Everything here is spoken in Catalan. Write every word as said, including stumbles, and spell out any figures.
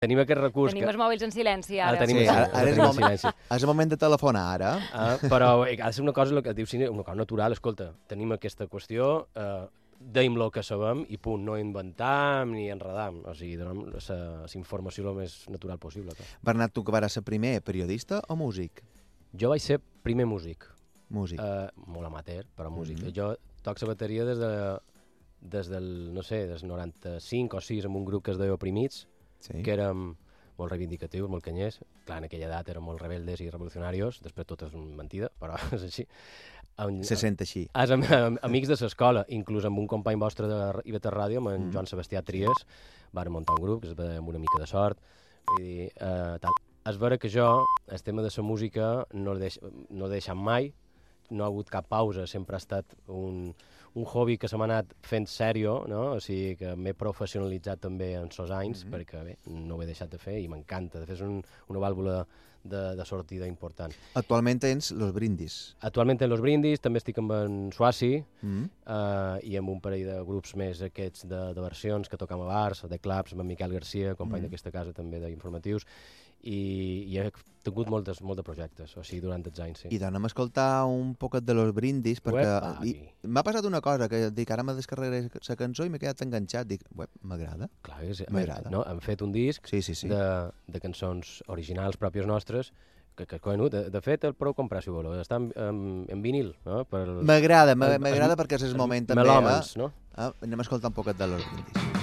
Tenim aquest recurs... Tenim que... els mòbils en silenci, ara. Ara tenim Sí, els ara, mòbils ara és, en el moment, silenci. és el moment de telefonar, ara. Ah, però ha de ser una cosa, el que dius, una cosa natural. Escolta, tenim aquesta qüestió, eh, deim el que sabem i punt, no inventam ni enredam. O sigui, donem la informació el més natural possible. Clar. Bernat, tu que vas ser primer, periodista o músic? Jo vaig ser primer músic. Músic. Uh, molt amateur, però músic. Mm-hmm. Jo toc la bateria des, de, des del, no sé, des noranta-cinc o sis amb un grup que es deia Oprimits, Sí. que érem molt reivindicatius, molt canyers. Clar, en aquella edat érem molt rebeldes i revolucionarios, després tot és mentida, però és així. Amb, Se sent així. És amb, amb, amics de l'escola, inclús amb un company vostre de I V T Ràdio, amb en Mm. Joan Sebastià Tries, vàrem muntar un grup que es va amb una mica de sort. Vull dir, eh, tal. És vera que jo, el tema de la música, no el, deix, no el he deixat mai, no ha hagut cap pausa, sempre ha estat un, un hobby que se m'ha anat fent sèrio, no? O sigui que m'he professionalitzat també en sos anys, mm-hmm. perquè bé, no ho he deixat de fer i m'encanta. De fet, és un, una vàlvula de, de sortida important. Actualment tens Los Brindis. Actualment en Los Brindis, també estic amb en Suassi, Mm. uh, i amb un parell de grups més aquests de, de versions que tocam a bars, de clubs, amb en Miquel Garcia, company Mm. d'aquesta casa també d'informatius, i, i he tingut moltes, molts de projectes, o sigui, durant els anys, sí. I d'anem a escoltar un poquet de Los Brindis, perquè Uepa, i- i- m'ha passat una cosa, que dic, ara m'ha descarregat la cançó i m'he quedat enganxat. Dic, uep, m'agrada. Clar, és, M'agrada. no, hem fet un disc Sí, sí, sí. de, de cançons originals pròpies nostres, que, que bueno, de, de fet el podeu comprar si voleu, està en, en, en vinil, no? Per, M'agrada, el- m'agrada els- perquè és el els moment també. melòmans, Eh? no? Ah, anem a escoltar un poquet de Los Brindis.